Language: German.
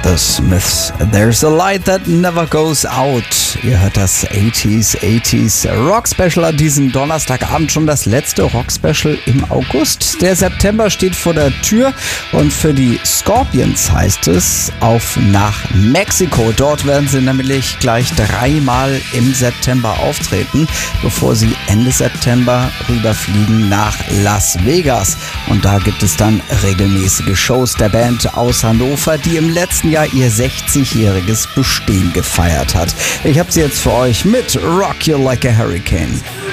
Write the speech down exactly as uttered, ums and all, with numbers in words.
The Smiths, There's a Light That Never Goes Out. Ihr hört das achtziger, achtziger Rock Special an diesem Donnerstagabend, schon das letzte Rock Special im August. Der September steht vor der Tür und für die Scorpions heißt es auf nach Mexiko. Dort werden sie nämlich gleich dreimal im September auftreten, bevor sie Ende September rüberfliegen nach Las Vegas. Und da gibt es dann regelmäßige Shows der Band aus Hannover, die im letzten Jahr ihr sechzigjähriges Bestehen gefeiert hat. Ich habe sie jetzt für euch mit Rock You Like a Hurricane.